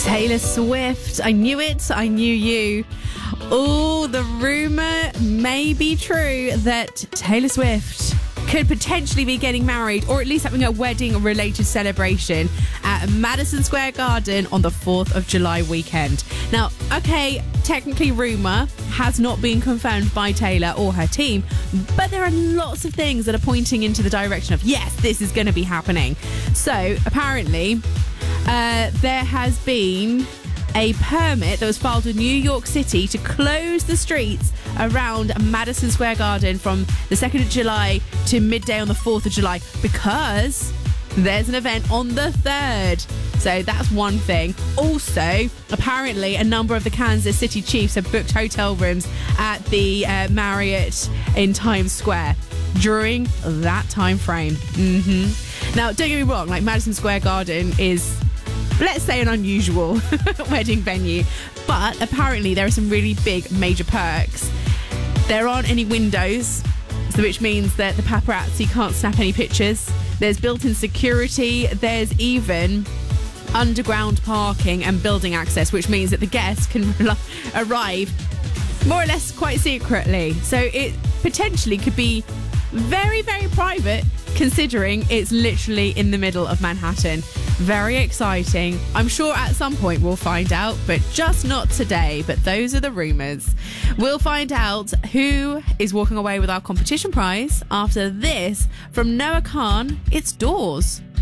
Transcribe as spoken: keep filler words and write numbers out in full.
Taylor Swift. I knew it. I knew you. Oh, the rumour may be true that Taylor Swift could potentially be getting married, or at least having a wedding-related celebration at Madison Square Garden on the fourth of July weekend. Now, okay, technically rumour has not been confirmed by Taylor or her team, but there are lots of things that are pointing into the direction of, yes, this is going to be happening. So, apparently, uh, there has been a permit that was filed with New York City to close the streets around Madison Square Garden from the second of July to midday on the fourth of July because there's an event on the third. So that's one thing. Also, apparently, a number of the Kansas City Chiefs have booked hotel rooms at the uh, Marriott in Times Square during that time frame. Mm-hmm. Now, don't get me wrong, like Madison Square Garden is, let's say, an unusual wedding venue, but apparently there are some really big major perks. There aren't any windows, so which means that the paparazzi can't snap any pictures. There's built-in security. There's even underground parking and building access, which means that the guests can arrive more or less quite secretly. So it potentially could be very, very private, considering it's literally in the middle of Manhattan. Very exciting. I'm sure at some point we'll find out, but just not today. But those are the rumours. We'll find out who is walking away with our competition prize after this from Noah Khan. It's Doors.